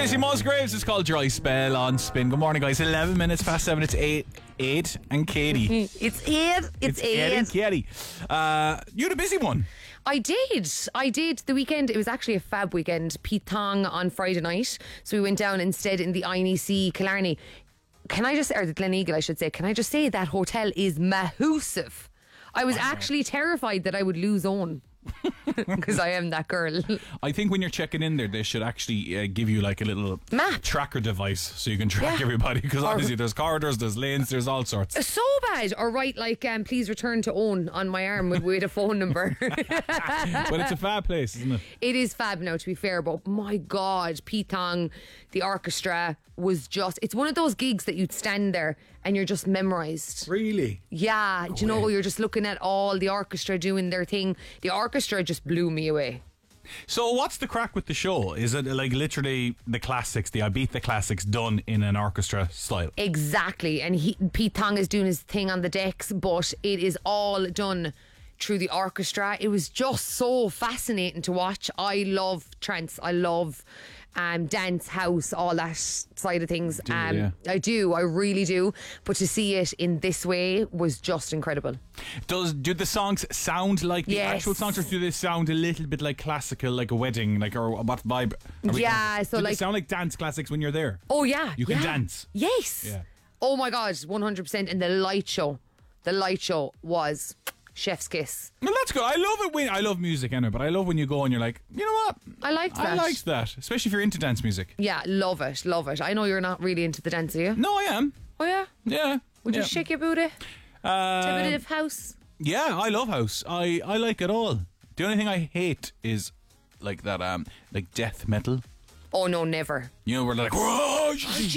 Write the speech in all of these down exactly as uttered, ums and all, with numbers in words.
Casey Musgraves is called Dry Spell on Spin. Good morning, guys. eleven minutes past seven. It's eight. Eight and Katie. It's eight. It's, it's eight. eight and Katie. Uh, you had a busy one. I did. I did. The weekend, it was actually a fab weekend. Pete Tong on Friday night. So we went down instead in the I N E C Killarney. Can I just, or the Glen Eagle, I should say, can I just say that hotel is massive. I was actually terrified that I would lose own. Because I am that girl. I think when you're checking in there, they should actually uh, give you like a little map tracker device so you can track yeah. everybody. Because obviously there's corridors, there's lanes, there's all sorts. So bad. Or write like, um, please return to own on my arm with, with a phone number. But it's a fab place, isn't it? It is fab now, to be fair. But my God, Pete Tong, the orchestra was just, it's one of those gigs that you'd stand there and you're just memorised. Really? Yeah. Go do you know, away. you're just looking at all the orchestra doing their thing. The orchestra just blew me away. So what's the crack with the show? Is it like literally the classics, the Ibiza classics done in an orchestra style? Exactly. And he, Pete Tong is doing his thing on the decks, but it is all done through the orchestra. It was just so fascinating to watch. I love trance. I love um, dance, house, all that side of things. Do, um, yeah. I do. I really do. But to see it in this way was just incredible. Does do the songs sound like the Yes. actual songs, or do they sound a little bit like classical, like a wedding, like, or what vibe? are we Yeah, talking? so do they like- sound like dance classics when you're there? Oh, yeah. You can yeah. dance. Yes. Yeah. Oh, my God. one hundred percent. And the light show. The light show was chef's kiss. Well, that's good. I love it when I love music anyway, but I love when you go and you're like, you know what? I liked that. I liked that, especially if you're into dance music. Yeah, love it. Love it. I know you're not really into the dance, are you? No, I am. Oh, yeah? Yeah. Would yeah. you shake your booty? Uh, To a bit of house? Yeah, I love house. I, I like it all. The only thing I hate is like that, um, like death metal. Oh, no, never. You know, we're like, whoa,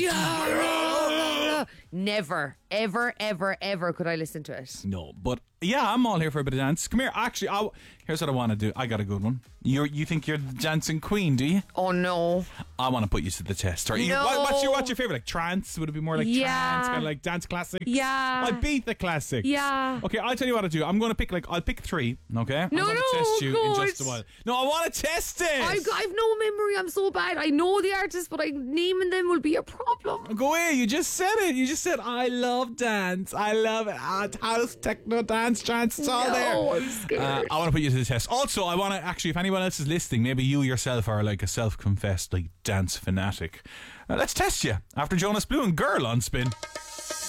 Never, ever, ever, ever could I listen to it. no, but yeah, I'm all here for a bit of dance. Come here, actually, I'll, here's what I want to do. I got a good one. You you think you're the dancing queen, do you? Oh, no. I want to put you to the test. Right? You- No. what- what's your what's your favorite? Like trance? Would it be more like Yeah. trance, kind of like dance classics? Yeah. I beat the classics. Yeah. Okay, I'll tell you what to do. I'm going to pick like I'll pick three. Okay. I'm No, going to no, test you in God. just a while. No, I want to test it. I've, got, I've no memory. I'm so bad. I know the artists, but I, naming them will be a problem. Go away. You just said it. You just said I love dance. I love it. Ah, house, techno, dance, trance. It's all No, there. I'm scared. Uh, I want to put you to the test. Also, I want to actually, if anyone else is listening, maybe you yourself are like a self-confessed like dance fanatic. Uh, let's test you after Jonas Blue and Girl on Spin.